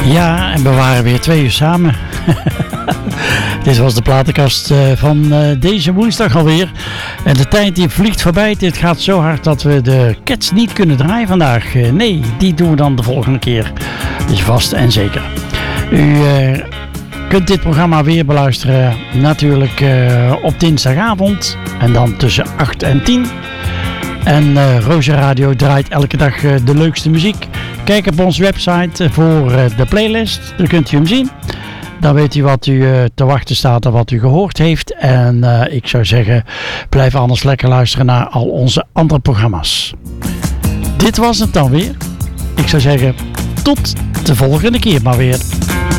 Ja, en we waren weer 2 uur samen. Dit was de platenkast van deze woensdag alweer. En de tijd die vliegt voorbij. Dit gaat zo hard dat we de Cats niet kunnen draaien vandaag. Nee, die doen we dan de volgende keer. Dus vast en zeker. U kunt dit programma weer beluisteren natuurlijk op dinsdagavond. En dan tussen 8 en 10. En Roze Radio draait elke dag de leukste muziek. Kijk op onze website voor de playlist. Dan kunt u hem zien. Dan weet u wat u te wachten staat en wat u gehoord heeft. En ik zou zeggen, blijf anders lekker luisteren naar al onze andere programma's. Dit was het dan weer. Ik zou zeggen, tot de volgende keer maar weer.